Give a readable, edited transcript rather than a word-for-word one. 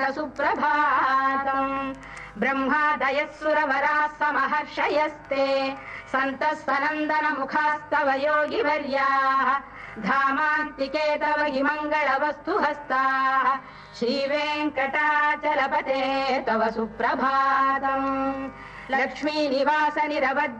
सुप्रभातम् ब्रह्मादयः सुरवराः समहर्षयस्ते सन्तः सनन्दनमुखास्तव योगिवर्याः धामान्तिके तव हि मङ्गलवस्तु हस्ताः श्रीवेङ्कटाचलपते तव सुप्रभातम् लक्ष्मीनिवास निरवध्य